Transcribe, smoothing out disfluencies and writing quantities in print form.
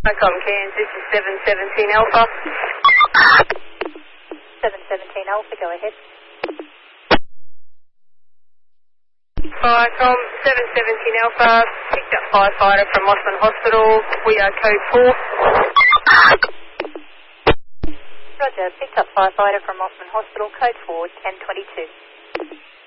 Vicom Cairns, this is 717 Alpha. 717 Alpha, go ahead. Vicom, 717 Alpha, picked up firefighter from Mossman Hospital. We are code 4. Roger, picked up firefighter from Mossman Hospital, code 4, 1022.